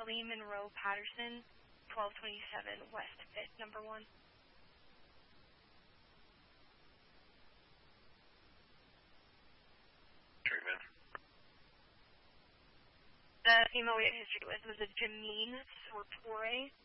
Kelly Monroe Patterson, 1227 West 5th, number 1. Treatment. The female we had history with was a Jameen Sorpore,